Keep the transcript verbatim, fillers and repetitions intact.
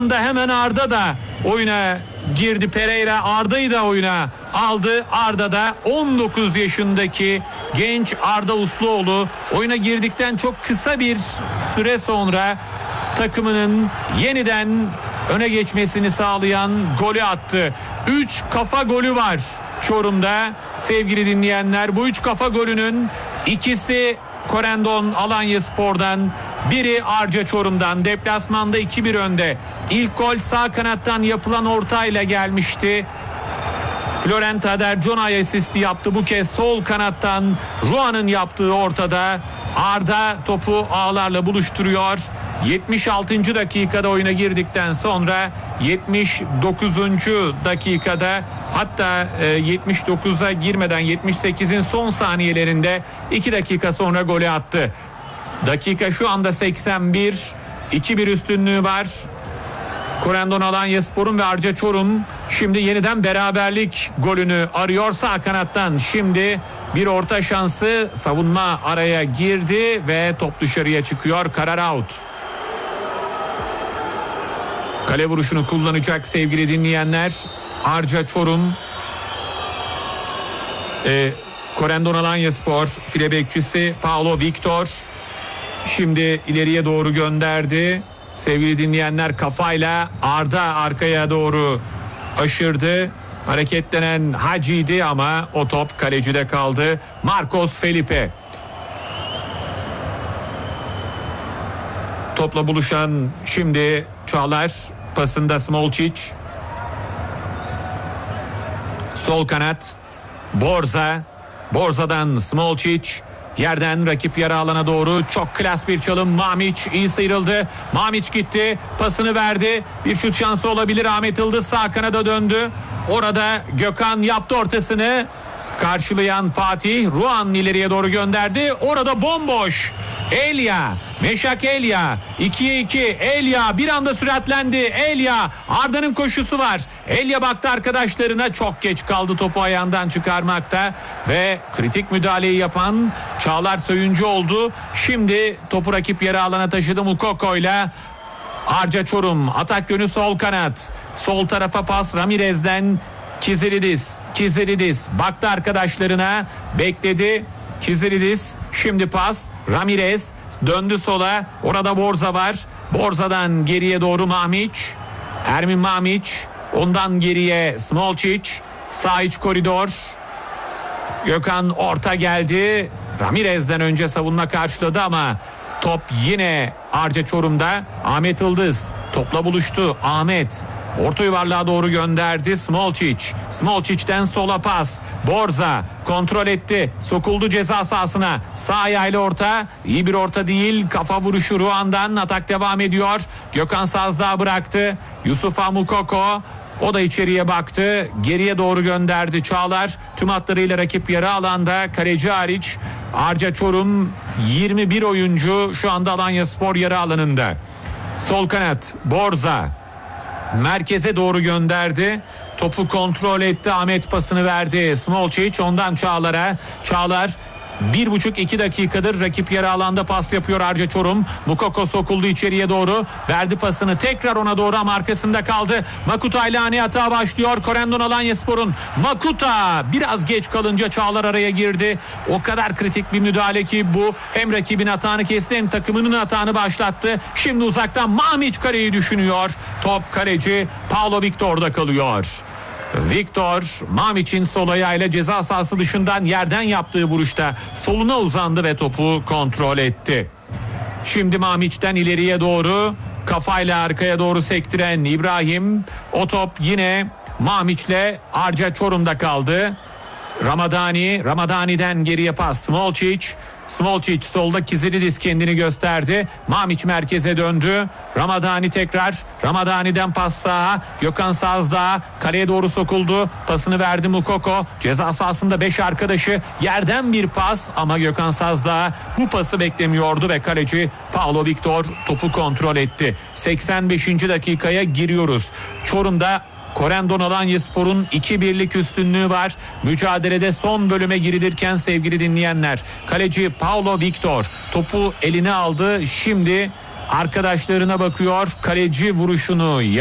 Hemen Arda da oyuna girdi. Pereira Arda'yı da oyuna aldı. Arda da on dokuz yaşındaki genç Arda Usluoğlu oyuna girdikten çok kısa bir süre sonra takımının yeniden öne geçmesini sağlayan golü attı. üç kafa golü var Çorum'da sevgili dinleyenler. Bu üç kafa golünün ikisi Corendon Alanyaspor'dan, biri Arca Çorum'dan. Deplasmanda iki bir önde. İlk gol sağ kanattan yapılan ortayla gelmişti. Florent Aderjonay asisti yaptı. Bu kez sol kanattan Ruan'ın yaptığı ortada. Arda topu ağlarla buluşturuyor. yetmiş altıncı dakikada oyuna girdikten sonra yetmiş dokuzuncu dakikada, hatta yetmiş dokuza girmeden yetmiş sekizin son saniyelerinde iki dakika sonra golü attı. Dakika şu anda seksen bir. iki bir üstünlüğü var Corendon Alanyaspor'un ve Arca Çorum şimdi yeniden beraberlik golünü arıyor sağ kanattan. Şimdi bir orta şansı, savunma araya girdi ve top dışarıya çıkıyor. Karar out. Kale vuruşunu kullanacak sevgili dinleyenler Arca Çorum. Ee, Corendon Alanyaspor file bekçisi Paulo Victor şimdi ileriye doğru gönderdi. Sevgili dinleyenler, kafayla Arda arkaya doğru aşırdı. Hareketlenen Hacı'ydı ama o top kalecide kaldı. Marcos Felipe. Topla buluşan şimdi Çağlar, pasında Smolcic. Sol kanat Borza. Borza'dan Smolcic. Yerden rakip yarı alana doğru çok klas bir çalım. Mamić iyi sıyrıldı. Mamić gitti. Pasını verdi. Bir şut şansı olabilir. Ahmet Yıldız sağ kanada döndü. Orada Gökhan yaptı ortasını. Karşılayan Fatih Ruan ileriye doğru gönderdi. Orada bomboş. Elia, Meşak Elia, ikiye iki. Elia bir anda süratlendi. Elia, Arda'nın koşusu var. Elia baktı arkadaşlarına, çok geç kaldı topu ayağından çıkarmakta ve kritik müdahaleyi yapan Çağlar Söyüncü oldu. Şimdi topu rakip yarı alana taşıdı Mukoko'yla. Arca Çorum atak yönü sol kanat. Sol tarafa pas Ramirez'den Kiziridis. Kiziridis baktı arkadaşlarına, bekledi. Kiziridis şimdi pas Ramirez döndü sola, orada Borza var. Borza'dan geriye doğru Mamić. Ermin Mamić, ondan geriye Smolcic. Sağ iç koridor. Gökhan orta geldi. Ramirez'den önce savunma karşıladı ama top yine Arca Çorum'da. Ahmet Yıldız topla buluştu. Ahmet orta yuvarlığa doğru gönderdi. Smolcic. Smolcic'ten sola pas. Borza kontrol etti. Sokuldu ceza sahasına. Sağ ayağıyla orta. İyi bir orta değil. Kafa vuruşu Ruan'dan. Atak devam ediyor. Gökhan Sazdağ bıraktı. Yusufa Mukoko. O da içeriye baktı. Geriye doğru gönderdi Çağlar. Tüm hatlarıyla rakip yarı alanda. Kaleci hariç. Arca Çorum yirmi bir oyuncu şu anda Alanyaspor yarı alanında. Sol kanat Borza merkeze doğru gönderdi. Topu kontrol etti. Ahmet pasını verdi. Smolcic ondan Çağlar'a. Çağlar bir buçuk iki dakikadır rakip yarı alanda pas yapıyor Arca Çorum. Mukoko sokuldu içeriye doğru. Verdi pasını tekrar ona doğru ama arkasında kaldı. Makuta ile ani hata başlıyor Corendon Alanyaspor'un. Makuta biraz geç kalınca Çağlar araya girdi. O kadar kritik bir müdahale ki bu. Hem rakibin hatanı kesti hem takımının hatanı başlattı. Şimdi uzaktan Mamić kareyi düşünüyor. Top kaleci Paulo Victor'da kalıyor. Victor Mamić'in sol ayağıyla ceza sahası dışından yerden yaptığı vuruşta soluna uzandı ve topu kontrol etti. Şimdi Mamić'ten ileriye doğru kafayla arkaya doğru sektiren İbrahim. O top yine Mamić'le Arca Çorum'da kaldı. Ramadani, Ramadani'den geriye pas Smolcic. Smolcic solda, Kiziridis kendini gösterdi. Mamić merkeze döndü. Ramadani tekrar. Ramadani'den pas sağa. Gökhan Sazdağ kaleye doğru sokuldu. Pasını verdi Mukoko. Ceza sahasında beş arkadaşı. Yerden bir pas ama Gökhan Sazdağ bu pası beklemiyordu ve kaleci Paulo Victor topu kontrol etti. seksen beşinci dakikaya giriyoruz. Çorum'da Corendon Alanyaspor'un iki birlik üstünlüğü var. Mücadelede son bölüme girilirken sevgili dinleyenler, kaleci Paulo Victor topu eline aldı. Şimdi arkadaşlarına bakıyor. Kaleci vuruşunu